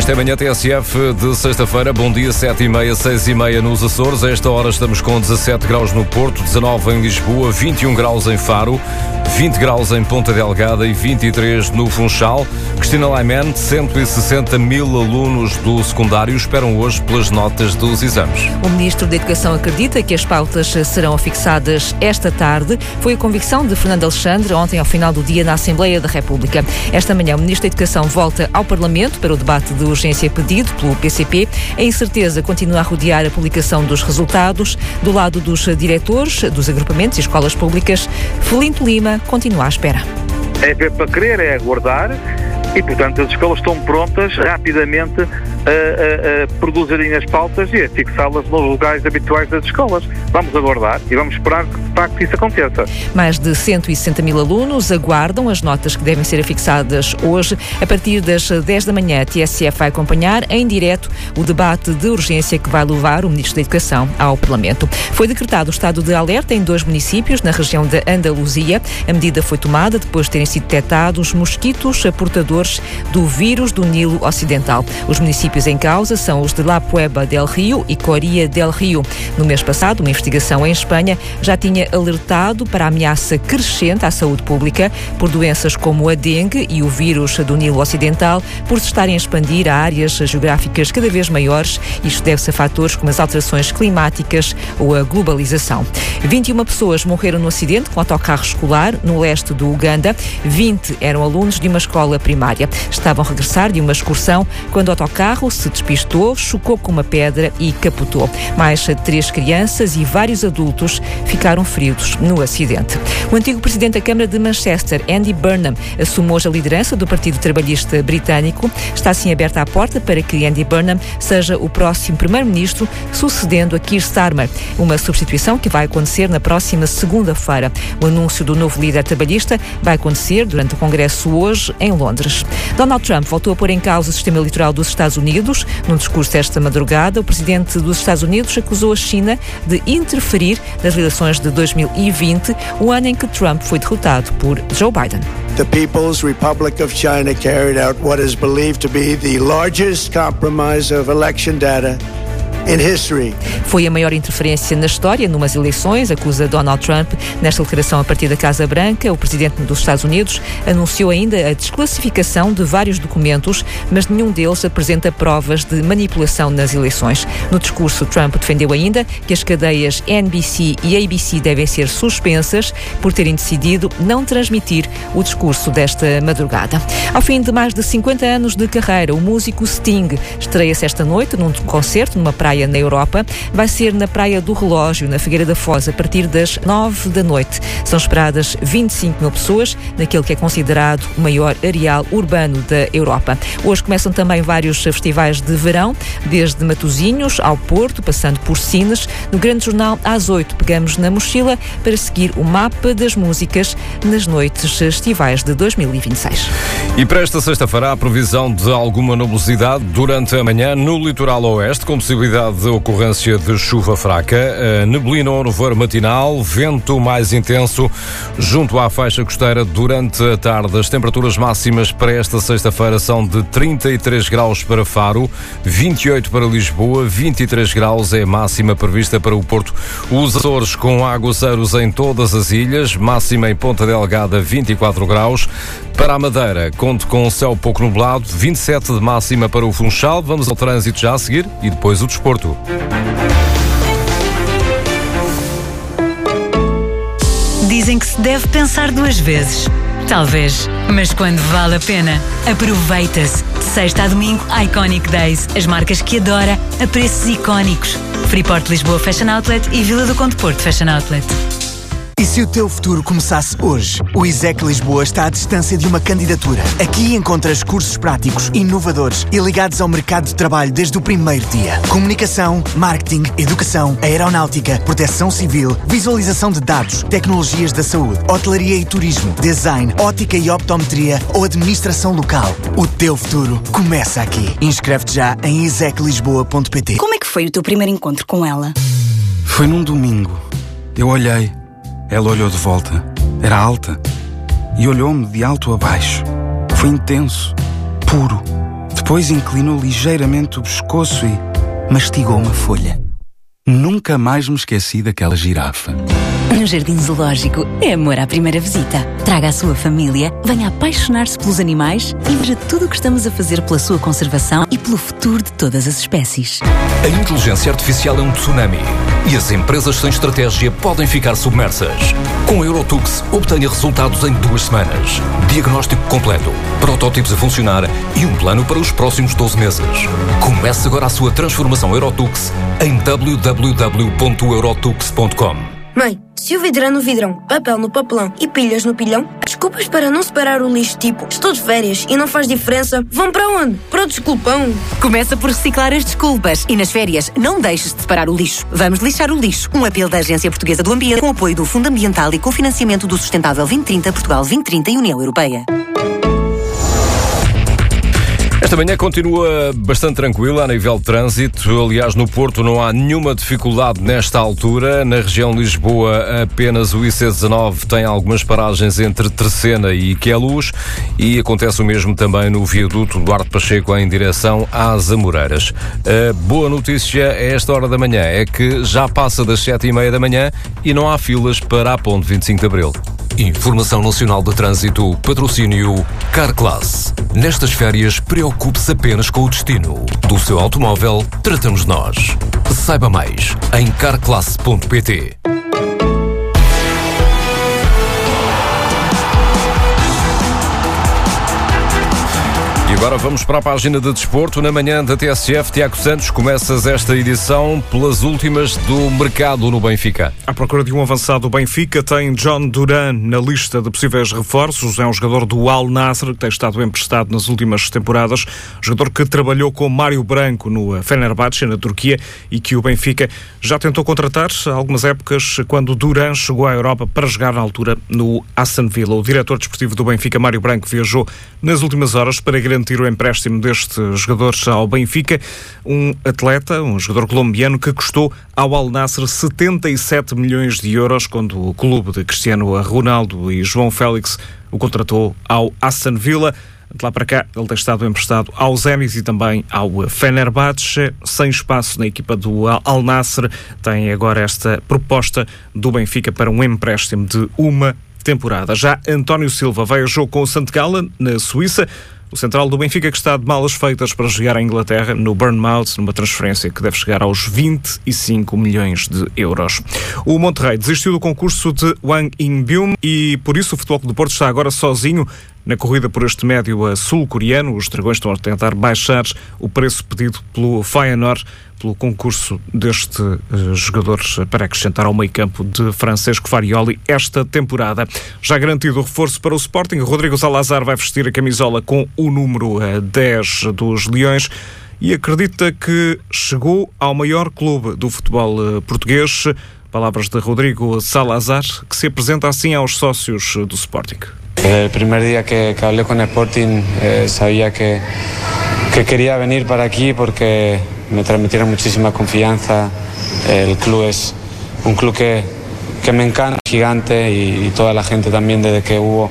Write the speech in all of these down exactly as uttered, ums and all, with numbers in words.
Esta é a manhã T S F de sexta-feira. Bom dia, sete e meia, seis e meia nos Açores. A esta hora estamos com dezassete graus no Porto, dezanove em Lisboa, vinte e um graus em Faro, vinte graus em Ponta Delgada e vinte e três no Funchal. Cristina Laiman, cento e sessenta mil alunos do secundário esperam hoje pelas notas dos exames. O Ministro da Educação acredita que as pautas serão fixadas esta tarde. Foi a convicção de Fernando Alexandre ontem ao final do dia na Assembleia da República. Esta manhã o Ministro da Educação volta ao Parlamento para o debate de urgência pedido pelo P C P. A incerteza continua a rodear a publicação dos resultados. Do lado dos diretores dos agrupamentos e escolas públicas, Felinto Lima continua à espera. É ver para querer, é aguardar e, portanto, as escolas estão prontas rapidamente a, a, a produzirem as pautas e a fixá-las nos lugares habituais das escolas. Vamos aguardar e vamos esperar que, de facto, isso aconteça. Mais de cento e sessenta mil alunos aguardam as notas que devem ser fixadas hoje. A partir das dez da manhã, a T S F vai acompanhar em direto o debate de urgência que vai levar o Ministro da Educação ao Parlamento. Foi decretado o estado de alerta em dois municípios na região da Andaluzia. A medida foi tomada depois de terem sido detectados mosquitos portadores do vírus do Nilo Ocidental. Os municípios em causa são os de La Puebla del Rio e Coria del Rio. No mês passado, uma investigação em Espanha já tinha alertado para a ameaça crescente à saúde pública por doenças como a dengue e o vírus do Nilo Ocidental, por se estarem a expandir a áreas geográficas cada vez maiores. Isto deve-se a fatores como as alterações climáticas ou a globalização. vinte e uma pessoas morreram no acidente com autocarro escolar no leste do Uganda. vinte eram alunos de uma escola primária. Estavam a regressar de uma excursão quando o autocarro se despistou, chocou com uma pedra e capotou. Mais três crianças e vários adultos ficaram feridos no acidente. O antigo presidente da Câmara de Manchester, Andy Burnham, assume hoje a liderança do Partido Trabalhista Britânico. Está assim aberta a porta para que Andy Burnham seja o próximo primeiro-ministro, sucedendo a Keir Starmer, uma substituição que vai acontecer na próxima segunda-feira. O anúncio do novo líder trabalhista vai acontecer durante o Congresso hoje em Londres. Donald Trump voltou a pôr em causa o sistema eleitoral dos Estados Unidos. Num discurso esta madrugada, o presidente dos Estados Unidos acusou a China de interferir nas eleições de dois mil e vinte, o ano em que Trump foi derrotado por Joe Biden. The People's Republic of China carried out what is believed to be the largest compromise of election data in history. Foi a maior interferência na história numas eleições, acusa Donald Trump. Nesta declaração a partir da Casa Branca, o presidente dos Estados Unidos anunciou ainda a desclassificação de vários documentos, mas nenhum deles apresenta provas de manipulação nas eleições. No discurso, Trump defendeu ainda que as cadeias N B C e A B C devem ser suspensas por terem decidido não transmitir o discurso desta madrugada. Ao fim de mais de cinquenta anos de carreira, o músico Sting estreia-se esta noite num concerto numa praia na Europa. Vai ser na Praia do Relógio, na Figueira da Foz, a partir das nove da noite. São esperadas vinte e cinco mil pessoas naquele que é considerado o maior areal urbano da Europa. Hoje começam também vários festivais de verão, desde Matosinhos ao Porto, passando por Sines. No Grande Jornal, às oito, pegamos na mochila para seguir o mapa das músicas nas noites estivais de dois mil e vinte e seis. E para esta sexta-feira há previsão de alguma nebulosidade durante a manhã no litoral oeste, com possibilidade de ocorrência de chuva fraca, neblina ou nevoeiro matinal, vento mais intenso junto à faixa costeira durante a tarde. As temperaturas máximas para esta sexta-feira são de trinta e três graus para Faro, vinte e oito para Lisboa, vinte e três graus é a máxima prevista para o Porto. Os Açores com aguaceiros em todas as ilhas, máxima em Ponta Delgada vinte e quatro graus. Para a Madeira, conto com céu pouco nublado, vinte e sete de máxima para o Funchal. Vamos ao trânsito já a seguir e depois o desporto. Dizem que se deve pensar duas vezes. Talvez, mas quando vale a pena, aproveita-se. De sexta a domingo, Iconic Days. As marcas que adora a preços icónicos. Freeport Lisboa Fashion Outlet e Vila do Conde Porto Fashion Outlet. E se o teu futuro começasse hoje? O ISEC Lisboa está à distância de uma candidatura. Aqui encontras cursos práticos, inovadores e ligados ao mercado de trabalho desde o primeiro dia. Comunicação, marketing, educação, aeronáutica, proteção civil, visualização de dados, tecnologias da saúde, hotelaria e turismo, design, ótica e optometria ou administração local. O teu futuro começa aqui. Inscreve-te já em isec lisboa ponto pt. Como é que foi o teu primeiro encontro com ela? Foi num domingo. Eu olhei. Ela olhou de volta. Era alta. E olhou-me de alto a baixo. Foi intenso. Puro. Depois Depois inclinou ligeiramente o pescoço e mastigou uma folha. Nunca mais me esqueci daquela girafa. No Jardim Zoológico é amor à primeira visita. Traga a sua família, venha apaixonar-se pelos animais e veja tudo o que estamos a fazer pela sua conservação e pelo futuro de todas as espécies. A inteligência artificial é um tsunami e as empresas sem estratégia podem ficar submersas. Com a Eurotux, obtenha resultados em duas semanas. Diagnóstico completo, protótipos a funcionar e um plano para os próximos doze meses. Comece agora a sua transformação Eurotux em w w w ponto eurotux ponto com. Mãe, se o vidro é no vidrão, papel no papelão e pilhas no pilhão, desculpas para não separar o lixo tipo estou de férias e não faz diferença, vão para onde? Para o desculpão. Começa por reciclar as desculpas e nas férias não deixes de separar o lixo. Vamos lixar o lixo. Um apelo da Agência Portuguesa do Ambiente com apoio do Fundo Ambiental e com financiamento do Sustentável vinte trinta, Portugal vinte trinta e União Europeia. Esta manhã continua bastante tranquila a nível de trânsito. Aliás, no Porto não há nenhuma dificuldade nesta altura. Na região de Lisboa, apenas o I C dezanove tem algumas paragens entre Terceira e Queluz e acontece o mesmo também no viaduto Duarte Pacheco em direção às Amoreiras. A boa notícia a esta hora da manhã é que já passa das sete e meia da manhã e não há filas para a Ponte vinte e cinco de Abril. Informação Nacional de Trânsito, patrocínio Carclass. Nestas férias, preocupe-se apenas com o destino. Do seu automóvel, tratamos nós. Saiba mais em carclass ponto pt. E agora vamos para a página de desporto. Na manhã da T S F, Tiago Santos, começas esta edição pelas últimas do mercado no Benfica. À procura de um avançado do Benfica, tem John Duran na lista de possíveis reforços. É um jogador do Al Nassr, que tem estado emprestado nas últimas temporadas. Jogador que trabalhou com Mário Branco no Fenerbahçe, na Turquia, e que o Benfica já tentou contratar há algumas épocas, quando Duran chegou à Europa para jogar na altura no Aston Villa. O diretor desportivo do Benfica, Mário Branco, viajou nas últimas horas para garantir o empréstimo deste jogador ao Benfica, um atleta, um jogador colombiano que custou ao Al Nassr setenta e sete milhões de euros quando o clube de Cristiano Ronaldo e João Félix o contratou ao Aston Villa. De lá para cá, ele tem estado emprestado ao Zenit e também ao Fenerbahçe, sem espaço na equipa do Al Nassr. Tem agora esta proposta do Benfica para um empréstimo de uma temporada. Já António Silva vai a jogo com o Sant Gallen, na Suíça. O central do Benfica que está de malas feitas para jogar a Inglaterra no Bournemouth, numa transferência que deve chegar aos vinte e cinco milhões de euros. O Monterrey desistiu do concurso de Wang In-byum e por isso o Futebol Clube do Porto está agora sozinho na corrida por este médio sul-coreano. Os dragões estão a tentar baixar o preço pedido pelo Feyenoord pelo concurso deste uh, jogador para acrescentar ao meio-campo de Francesco Farioli esta temporada. Já garantido o reforço para o Sporting, Rodrigo Salazar vai vestir a camisola com o número uh, dez dos Leões e acredita que chegou ao maior clube do futebol uh, português. Palavras de Rodrigo Salazar, que se apresenta assim aos sócios do Sporting. El primer día que, que hablé con Sporting eh, sabía que, que quería venir para aquí porque me transmitieron muchísima confianza. El club es un club que, que me encanta, gigante, y, y toda la gente también desde que hubo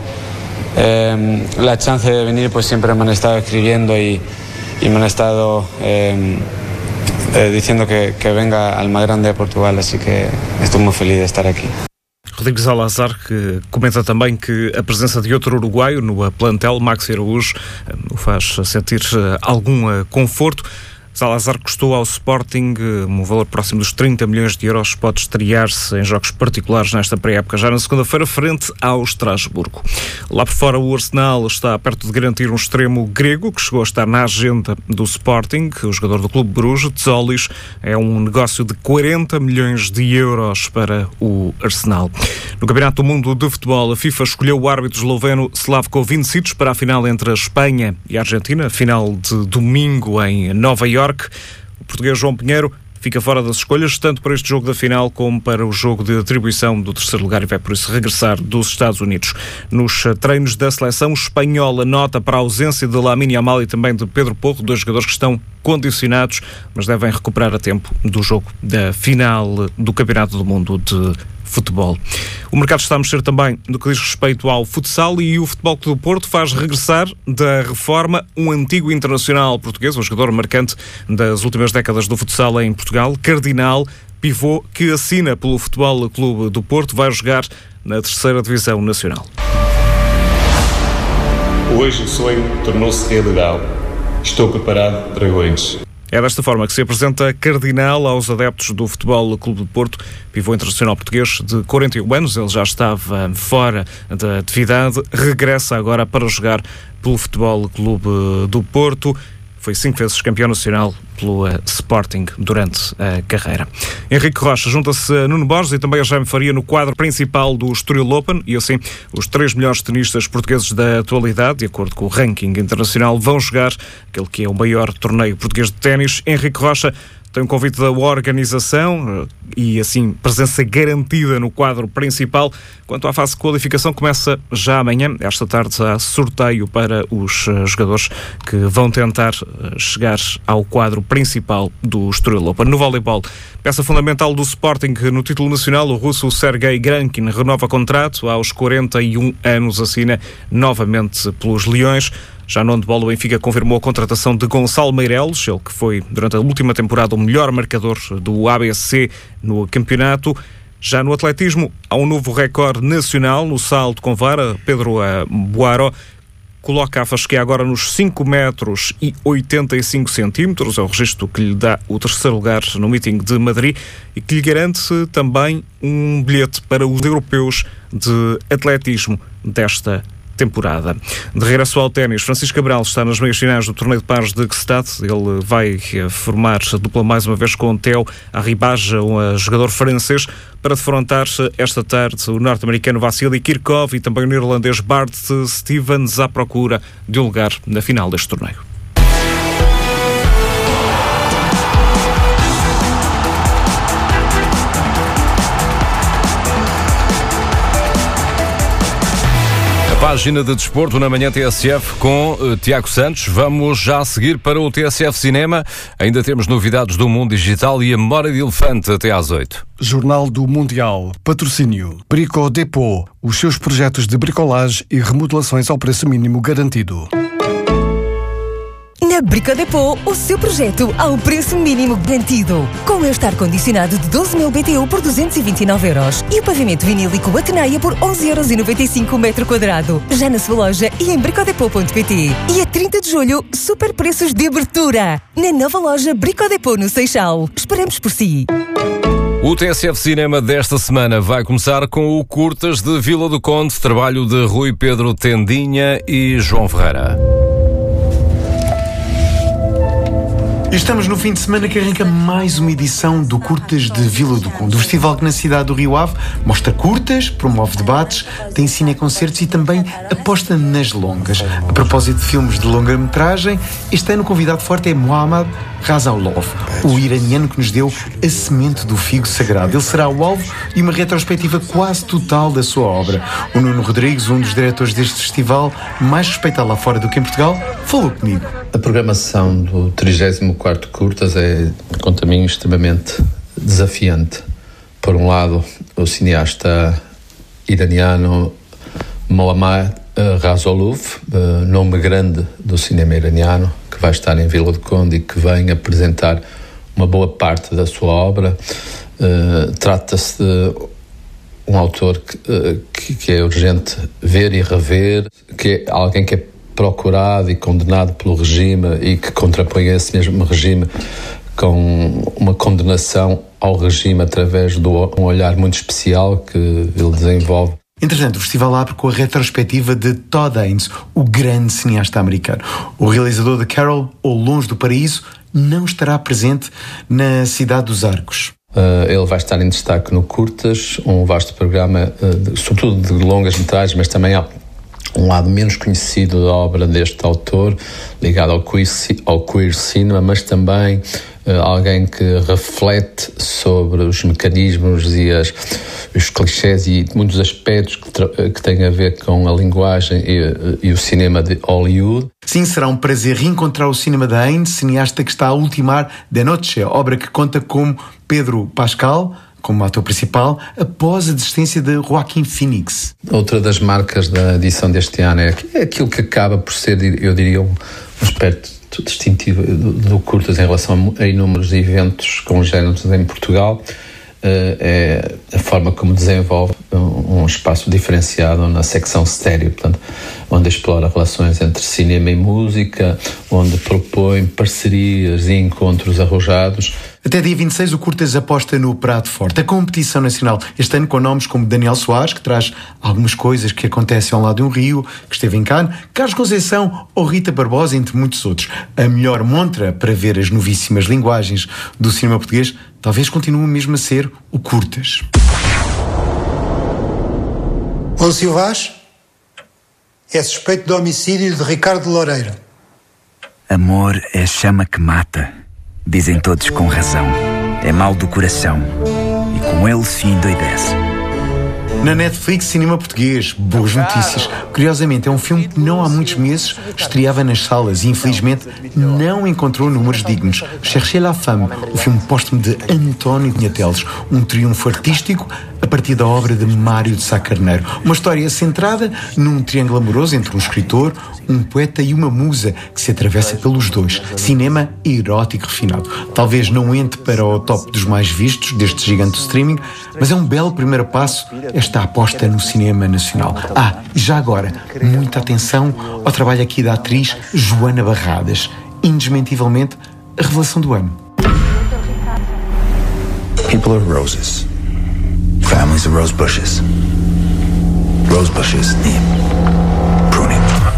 eh, la chance de venir, pues siempre me han estado escribiendo y, y me han estado eh, eh, diciendo que, que venga al más grande de Portugal, así que estoy muy feliz de estar aquí. Rodrigo Salazar, que comenta também que a presença de outro uruguaio no plantel, Maxi Araújo, o faz sentir algum conforto. Salazar custou ao Sporting um valor próximo dos trinta milhões de euros, pode estrear-se em jogos particulares nesta pré-época, já na segunda-feira, frente ao Estrasburgo. Lá por fora, o Arsenal está perto de garantir um extremo grego, que chegou a estar na agenda do Sporting. O jogador do Clube Bruges, Tzolis, é um negócio de quarenta milhões de euros para o Arsenal. No Campeonato do Mundo de Futebol, a FIFA escolheu o árbitro esloveno Slavko Vincic para a final entre a Espanha e a Argentina, final de domingo em Nova Iorque. O português João Pinheiro fica fora das escolhas, tanto para este jogo da final como para o jogo de atribuição do terceiro lugar, e vai por isso regressar dos Estados Unidos. Nos treinos da seleção espanhola, nota para a ausência de Lamine Yamal e também de Pedro Porro, dois jogadores que estão condicionados, mas devem recuperar a tempo do jogo da final do Campeonato do Mundo de futebol. O mercado está a mexer também no que diz respeito ao futsal e o Futebol Clube do Porto faz regressar da reforma um antigo internacional português, um jogador marcante das últimas décadas do futsal em Portugal, Cardinal, pivô que assina pelo Futebol Clube do Porto, vai jogar na terceira divisão nacional. Hoje o sonho tornou-se realidade. Estou preparado, dragões. É desta forma que se apresenta Cardinal aos adeptos do Futebol Clube do Porto, pivô internacional português de quarenta e um anos, ele já estava fora da atividade, regressa agora para jogar pelo Futebol Clube do Porto. Foi cinco vezes campeão nacional pelo uh, Sporting durante a carreira. Henrique Rocha junta-se a Nuno Borges e também a Jaime Faria no quadro principal do Estoril Open e assim os três melhores tenistas portugueses da atualidade, de acordo com o ranking internacional, vão jogar aquele que é o maior torneio português de ténis. Henrique Rocha tem um convite da organização e, assim, presença garantida no quadro principal. Quanto à fase de qualificação, começa já amanhã. Esta tarde há sorteio para os jogadores que vão tentar chegar ao quadro principal do Estoril Open. No voleibol, peça fundamental do Sporting no título nacional, o russo Sergei Grankin renova contrato aos quarenta e um anos, assina novamente pelos Leões. Já no handball, o Benfica confirmou a contratação de Gonçalo Meireles, ele que foi, durante a última temporada, o melhor marcador do A B C no campeonato. Já no atletismo, há um novo recorde nacional no salto com vara. Pedro Boaro coloca a fasquia agora nos cinco metros e oitenta e cinco centímetros. É o registro que lhe dá o terceiro lugar no meeting de Madrid e que lhe garante também um bilhete para os europeus de atletismo desta temporada. De regresso ao ténis, Francisco Cabral está nas meias finais do torneio de pares de Gstaad. Ele vai formar a dupla mais uma vez com Theo Arribas, um jogador francês, para defrontar esta tarde o norte-americano Vassily Kirkov e também o neerlandês Bart Stevens à procura de um lugar na final deste torneio. Página de Desporto na Manhã T S F com uh, Tiago Santos. Vamos já seguir para o T S F Cinema. Ainda temos novidades do mundo digital e a memória de elefante até às oito. Jornal do Mundial. Patrocínio. Brico Depot. Os seus projetos de bricolagem e remodelações ao preço mínimo garantido. Na Brico Depot, o seu projeto ao preço mínimo garantido. Com este ar-condicionado de doze mil B T U por duzentos e vinte e nove euros e o pavimento vinílico Atenaia por onze euros e noventa e cinco o metro quadrado. Já na sua loja e em bricodepot ponto pt. E a trinta de julho, super preços de abertura. Na nova loja Brico Depot no Seixal. Esperamos por si. O T S F Cinema desta semana vai começar com o Curtas de Vila do Conde, trabalho de Rui Pedro Tendinha e João Ferreira. Estamos no fim de semana que arranca mais uma edição do Curtas de Vila do Conde. O festival que na cidade do Rio Ave mostra curtas, promove debates, tem cineconcertos e também aposta nas longas. A propósito de filmes de longa-metragem, este ano o convidado forte é Mohammad Razaulov, o iraniano que nos deu a semente do figo sagrado. Ele será o alvo de uma retrospectiva quase total da sua obra. O Nuno Rodrigues, um dos diretores deste festival, mais respeitado lá fora do que em Portugal, falou comigo. A programação do trigésimo quarto Curtas é, quanto a mim, extremamente desafiante. Por um lado, o cineasta iraniano Mohammad Razaulov, nome grande do cinema iraniano, que vai estar em Vila do Conde e que vem apresentar uma boa parte da sua obra. Uh, trata-se de um autor que, uh, que, que é urgente ver e rever, que é alguém que é procurado e condenado pelo regime e que contrapõe esse mesmo regime com uma condenação ao regime através de um olhar muito especial que ele desenvolve. Entretanto, o festival abre com a retrospectiva de Todd Haynes, o grande cineasta americano. O realizador de Carol, ou Longe do Paraíso, não estará presente na Cidade dos Arcos. Uh, ele vai estar em destaque no Curtas, um vasto programa, uh, de, sobretudo de longas metragens, mas também há um lado menos conhecido da obra deste autor, ligado ao queer, ao queer cinema, mas também uh, alguém que reflete sobre os mecanismos e as, os clichés e muitos aspectos que, tra- que têm a ver com a linguagem e, e o cinema de Hollywood. Sim, será um prazer reencontrar o cinema de Haynes, cineasta que está a ultimar De Noche, obra que conta como Pedro Pascal, como ator principal após a desistência de Joaquin Phoenix. Outra das marcas da edição deste ano é aquilo que acaba por ser, eu diria, um aspecto distintivo do, do curtas em relação a inúmeros eventos congéneres em Portugal. É a forma como desenvolve um espaço diferenciado na secção estéreo, portanto, onde explora relações entre cinema e música, onde propõe parcerias e encontros arrojados. Até dia vinte e seis o Curtas aposta no prato forte, a competição nacional, este ano com nomes como Daniel Soares, que traz algumas coisas que acontecem ao lado de um rio, que esteve em Cannes, Carlos Conceição ou Rita Barbosa, entre muitos outros. A melhor montra para ver as novíssimas linguagens do cinema português talvez continue mesmo a ser o Curtas. Lúcio Vaz é suspeito de homicídio de Ricardo Loureiro. Amor é a chama que mata, dizem todos com razão. É mal do coração e com ele se endoidece. Na Netflix, cinema português, boas notícias. Curiosamente, é um filme que não há muitos meses estreava nas salas e, infelizmente, não encontrou números dignos. Cherchez la femme, o filme póstumo de António Cunhateles, um triunfo artístico a partir da obra de Mário de Sá Carneiro. Uma história centrada num triângulo amoroso entre um escritor, um poeta e uma musa que se atravessa pelos dois. Cinema erótico refinado. Talvez não entre para o top dos mais vistos deste gigante do streaming, mas é um belo primeiro passo esta aposta no cinema nacional. Ah, e já agora, muita atenção ao trabalho aqui da atriz Joana Barradas. Indesmentivelmente, a revelação do ano. People are roses. Families are rose bushes. Rose bushes need pruning.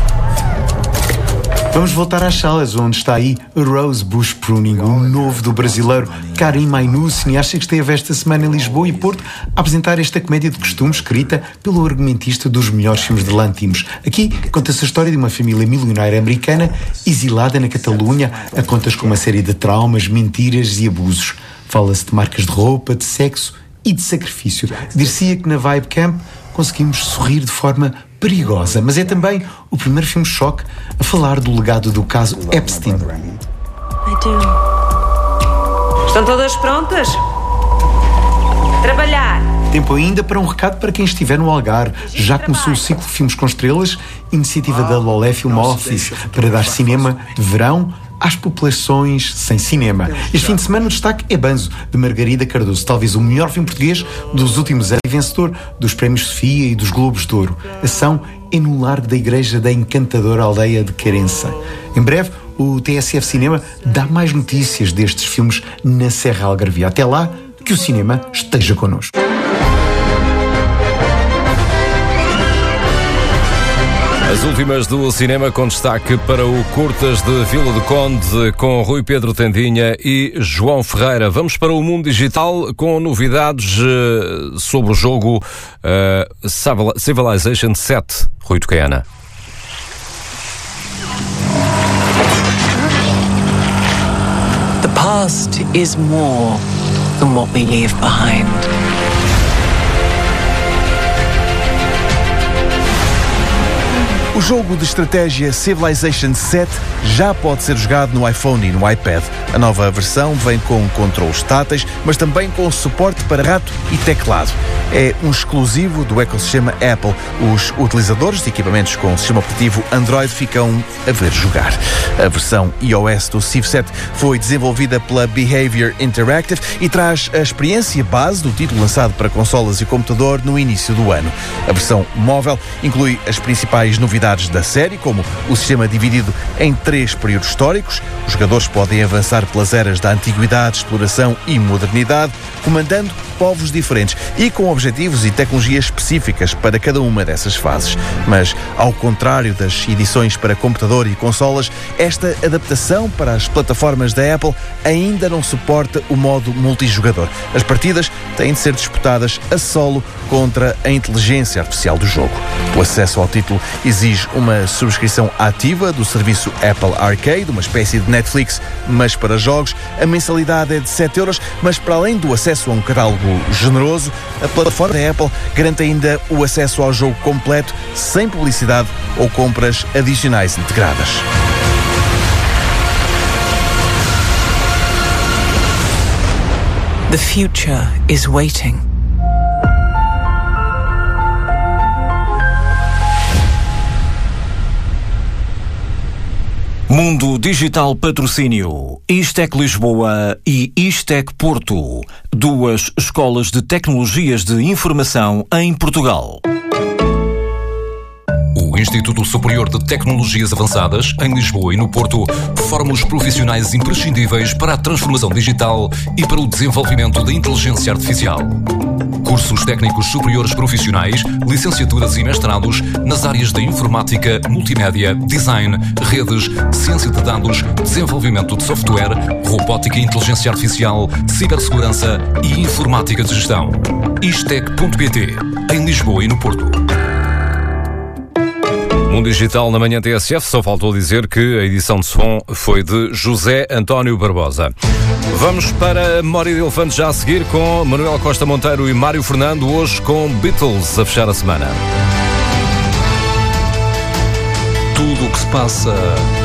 Vamos voltar às salas, onde está aí Rose Bush Pruning, o novo do brasileiro Karim Mainu, cineasta que esteve esta semana em Lisboa e Porto a apresentar esta comédia de costumes escrita pelo argumentista dos melhores filmes de Lantimos. Aqui conta-se a história de uma família milionária americana exilada na Catalunha, a contas com uma série de traumas, mentiras e abusos. Fala-se de marcas de roupa, de sexo e de sacrifício. Dir-se-ia que na Vibe Camp conseguimos sorrir de forma perigosa, mas é também o primeiro filme choque a falar do legado do caso Epstein. Estão todas prontas? Trabalhar! Tempo ainda para um recado para quem estiver no Algarve. Já começou o ciclo Filmes com Estrelas, iniciativa da Lolé Film Office, para dar cinema de verão às populações sem cinema. Este fim de semana o destaque é Banzo, de Margarida Cardoso, talvez o melhor filme português dos últimos anos e vencedor dos Prémios Sofia e dos Globos de Ouro. Ação é no largo da igreja da encantadora aldeia de Querença. Em breve, o T S F Cinema dá mais notícias destes filmes na Serra Algarvia. Até lá, que o cinema esteja connosco. As últimas do cinema com destaque para o Curtas de Vila do Conde com Rui Pedro Tendinha e João Ferreira. Vamos para o mundo digital com novidades uh, sobre o jogo uh, Civilization sete. Rui Tocaiana. The past is more than what we leave behind. O jogo de estratégia Civilization sete já pode ser jogado no iPhone e no iPad. A nova versão vem com controles táteis, mas também com suporte para rato e teclado. É um exclusivo do ecossistema Apple. Os utilizadores de equipamentos com sistema operativo Android ficam a ver jogar. A versão iOS do Civ sete foi desenvolvida pela Behavior Interactive e traz a experiência base do título lançado para consolas e computador no início do ano. A versão móvel inclui as principais novidades da série, como o sistema dividido em três períodos históricos. Os jogadores podem avançar pelas eras da antiguidade, exploração e modernidade, comandando povos diferentes e com objetivos e tecnologias específicas para cada uma dessas fases. Mas, ao contrário das edições para computador e consolas, esta adaptação para as plataformas da Apple ainda não suporta o modo multijogador. As partidas têm de ser disputadas a solo contra a inteligência artificial do jogo. O acesso ao título exige uma subscrição ativa do serviço Apple Arcade, uma espécie de Netflix, mas para jogos. A mensalidade é de sete euros, mas para além do acesso a um catálogo generoso, a plataforma da Apple garante ainda o acesso ao jogo completo, sem publicidade ou compras adicionais integradas. The future is waiting. Mundo Digital Patrocínio, Istec Lisboa e Istec Porto, duas escolas de tecnologias de informação em Portugal. O Instituto Superior de Tecnologias Avançadas, em Lisboa e no Porto, forma os profissionais imprescindíveis para a transformação digital e para o desenvolvimento da inteligência artificial. Cursos técnicos superiores profissionais, licenciaturas e mestrados nas áreas da informática, multimédia, design, redes, ciência de dados, desenvolvimento de software, robótica e inteligência artificial, cibersegurança e informática de gestão. istec ponto pt, em Lisboa e no Porto. Mundo Digital na manhã T S F, só faltou dizer que a edição de som foi de José António Barbosa. Vamos para a Memória de Elefante já a seguir com Manuel Costa Monteiro e Mário Fernando, hoje com Beatles a fechar a semana. Tudo o que se passa,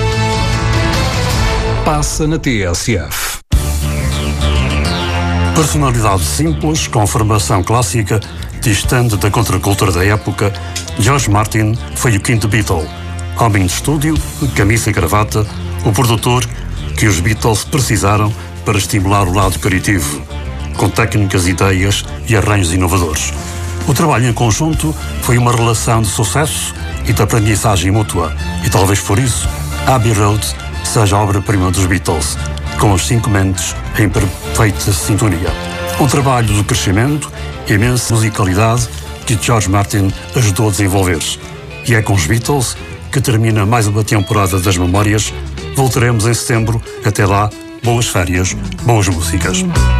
passa na T S F. Personalidade simples, com formação clássica, distante da contracultura da época, George Martin foi o quinto Beatle. Homem de estúdio, camisa e gravata, o produtor que os Beatles precisaram para estimular o lado criativo, com técnicas, ideias e arranjos inovadores. O trabalho em conjunto foi uma relação de sucesso e de aprendizagem mútua, e talvez por isso Abbey Road seja a obra-prima dos Beatles, com os cinco mentes em perfeita sintonia. Um trabalho de crescimento, imensa musicalidade que George Martin ajudou a desenvolver. E é com os Beatles que termina mais uma temporada das memórias. Voltaremos em setembro. Até lá, boas férias, boas músicas.